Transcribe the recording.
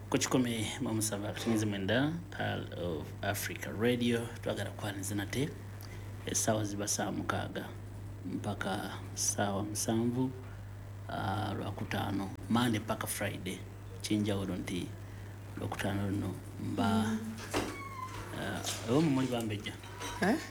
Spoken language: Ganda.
Kuchikome mamusaba kutingize mwenda Pearl of Africa Radio twagala kwaniza nate esawa ziba saa mukaaga mpaka sawa musanvu lwakutaano Monday paka Friday kinjawulo nti lwakutaano luno mba omu muli bambejja